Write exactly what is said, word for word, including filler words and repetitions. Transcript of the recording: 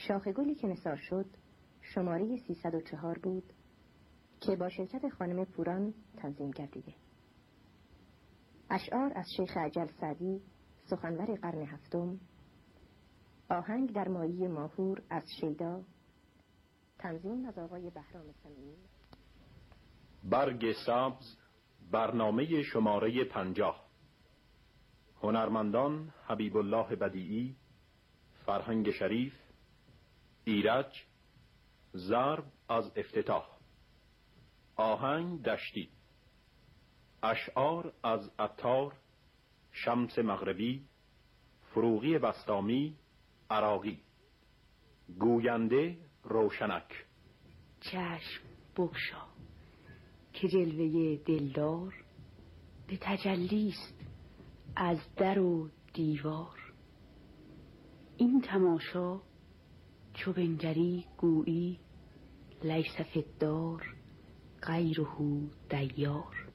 شاخ گلی که نثار شد شماره سیصد و چهار بود که با شرکت خانم پوران تنظیم گردیده. اشعار از شیخ عجل سعدی، سخنور قرن هفتم. آهنگ در مایی ماهور از شیدا، تنظیم از آقای بهرام سمیعی. برگ سبز، برنامه شماره پنجاه. هنرمندان حبیب الله بدیعی، فرهنگ شریف، ایرج، ضرب از افتتاح. آهنگ دشتی. اشعار از عطار، شمس مغربی، فروغی بسطامی، عراقی. گوینده روشنک. چشم بگشا که جلوه دلدار به تجلیست از در و دیوار. این تماشا چو بنگری گویی لیس فی الدار غیره دیار.